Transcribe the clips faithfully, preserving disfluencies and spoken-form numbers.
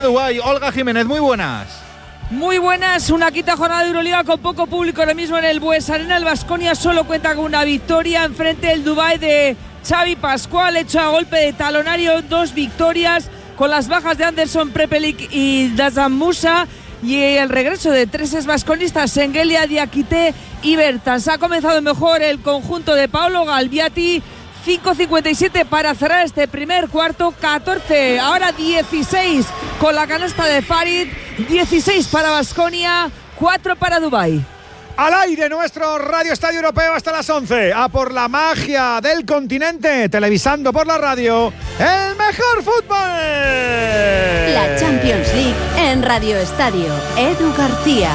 Dubái, Olga Jiménez, muy buenas. Muy buenas, una quinta jornada de Euroliga con poco público ahora mismo en el Bues Arena. El Baskonia solo cuenta con una victoria enfrente del Dubái de Xavi Pascual, hecho a golpe de talonario, dos victorias con las bajas de Anderson Prepelic y Dazan Musa y el regreso de tres basconistas, Sengelia, Diakité y Bertans. Ha comenzado mejor el conjunto de Paolo Galbiati. cinco cincuenta y siete para cerrar este primer cuarto, catorce, ahora dieciséis con la canasta de Farid, dieciséis para Baskonia, cuatro para Dubái. Al aire nuestro Radio Estadio Europeo hasta las once, a por la magia del continente, televisando por la radio, el mejor fútbol. La Champions League en Radio Estadio, Edu García.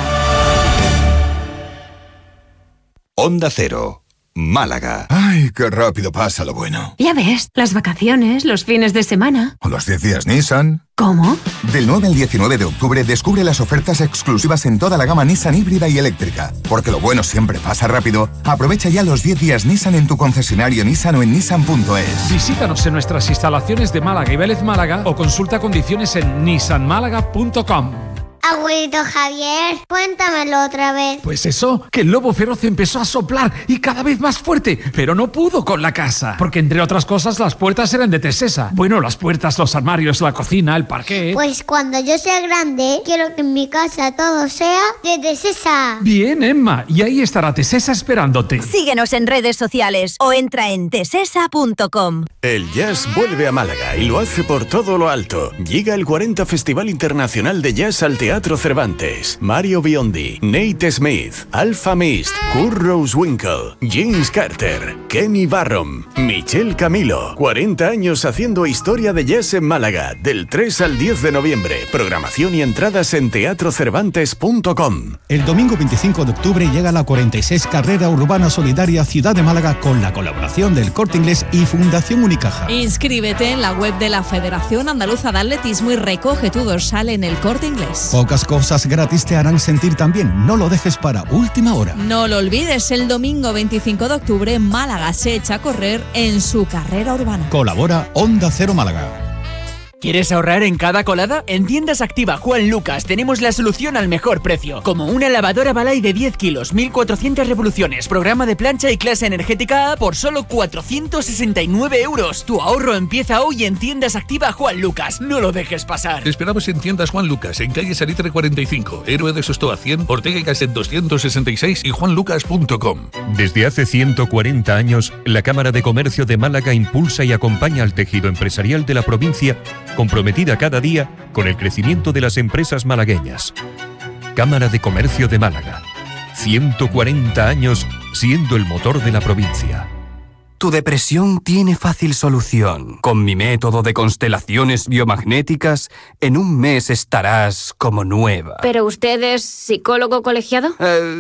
Onda Cero, Málaga. Ay, qué rápido pasa lo bueno. Ya ves, las vacaciones, los fines de semana. O los diez días Nissan. ¿Cómo? Del nueve al diecinueve de octubre descubre las ofertas exclusivas en toda la gama Nissan híbrida y eléctrica. Porque lo bueno siempre pasa rápido. Aprovecha ya los diez días Nissan en tu concesionario Nissan o en nissan punto es. Visítanos en nuestras instalaciones de Málaga y Vélez Málaga o consulta condiciones en nissan málaga punto com. Abuelito Javier, cuéntamelo otra vez. Pues eso, que el lobo feroz empezó a soplar y cada vez más fuerte, pero no pudo con la casa, porque entre otras cosas las puertas eran de Tesesa. Bueno, las puertas, los armarios, la cocina, el parquet. Pues cuando yo sea grande, quiero que en mi casa todo sea de Tesesa. Bien, Emma, y ahí estará Tesesa esperándote. Síguenos en redes sociales o entra en tesesa punto com. El jazz vuelve a Málaga y lo hace por todo lo alto. Llega el cuarenta Festival Internacional de Jazz al Teatro Cervantes. Mario Biondi, Nate Smith, Alpha Mist, Kurt Rosewinkle, James Carter, Kenny Barron, Michel Camilo. cuarenta años haciendo historia de jazz en Málaga, del tres al diez de noviembre. Programación y entradas en teatro cervantes punto com. El domingo veinticinco de octubre llega la cuarenta y seis Carrera Urbana Solidaria Ciudad de Málaga con la colaboración del Corte Inglés y Fundación Unicaja. Inscríbete en la web de la Federación Andaluza de Atletismo y recoge tu dorsal en el Corte Inglés. Pocas cosas gratis te harán sentir tan bien. No lo dejes para última hora. No lo olvides, el domingo veinticinco de octubre Málaga se echa a correr en su carrera urbana. Colabora Onda Cero Málaga. ¿Quieres ahorrar en cada colada? En Tiendas Activa Juan Lucas tenemos la solución al mejor precio. Como una lavadora Balay de diez kilos, mil cuatrocientas revoluciones, programa de plancha y clase energética A por solo cuatrocientos sesenta y nueve euros. Tu ahorro empieza hoy en Tiendas Activa Juan Lucas. No lo dejes pasar. Te esperamos en Tiendas Juan Lucas, en calle Salitre cuarenta y cinco, Héroe de Sostoa cien, Ortega y Gasset doscientos sesenta y seis y juan lucas punto com. Desde hace ciento cuarenta años, la Cámara de Comercio de Málaga impulsa y acompaña al tejido empresarial de la provincia, comprometida cada día con el crecimiento de las empresas malagueñas. Cámara de Comercio de Málaga. ciento cuarenta años siendo el motor de la provincia. Tu depresión tiene fácil solución. Con mi método de constelaciones biomagnéticas, en un mes estarás como nueva. ¿Pero usted es psicólogo colegiado? Eh...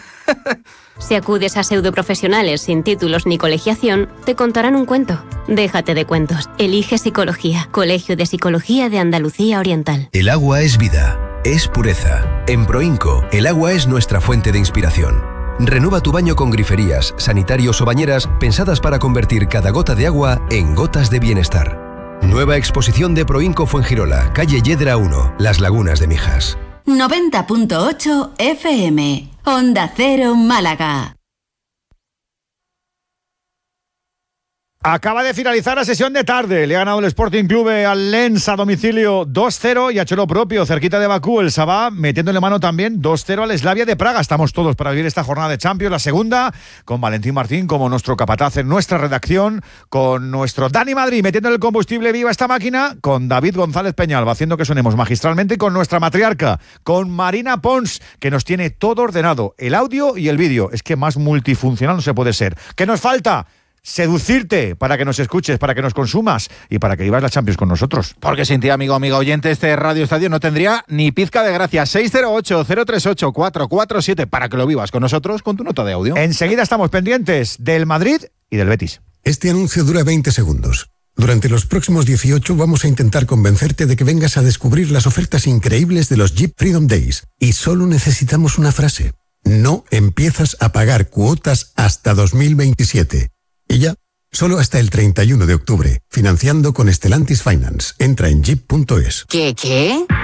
Si acudes a pseudoprofesionales sin títulos ni colegiación, te contarán un cuento. Déjate de cuentos. Elige Psicología. Colegio de Psicología de Andalucía Oriental. El agua es vida, es pureza. En Proinco, el agua es nuestra fuente de inspiración. Renueva tu baño con griferías, sanitarios o bañeras pensadas para convertir cada gota de agua en gotas de bienestar. Nueva exposición de Proinco Fuengirola, calle Yedra uno, Las Lagunas de Mijas. noventa punto ocho F M, Onda Cero Málaga. Acaba de finalizar la sesión de tarde. Le ha ganado el Sporting Club al Lens a domicilio dos cero y ha hecho lo propio cerquita de Bakú el Sabah, metiéndole mano también dos cero al Slavia de Praga. Estamos todos para vivir esta jornada de Champions, la segunda, con Valentín Martín como nuestro capataz en nuestra redacción, con nuestro Dani Madrid metiendo el combustible vivo a esta máquina, con David González Peñalba haciendo que sonemos magistralmente, con nuestra matriarca, con Marina Pons, que nos tiene todo ordenado, el audio y el vídeo. Es que más multifuncional no se puede ser. ¿Qué nos falta? Seducirte para que nos escuches, para que nos consumas y para que vivas la Champions con nosotros. Porque sin ti, amigo, amiga oyente, este Radio Estadio no tendría ni pizca de gracia. seis cero ocho, cero tres ocho, cuatro cuatro siete para que lo vivas con nosotros con tu nota de audio. Enseguida estamos pendientes del Madrid y del Betis. Este anuncio dura veinte segundos. Durante los próximos dieciocho vamos a intentar convencerte de que vengas a descubrir las ofertas increíbles de los Jeep Freedom Days. Y solo necesitamos una frase. No empiezas a pagar cuotas hasta dos mil veintisiete. Y ya, Solo hasta el treinta y uno de octubre. Financiando con Stellantis Finance. Entra en jeep punto es. ¿Qué, qué?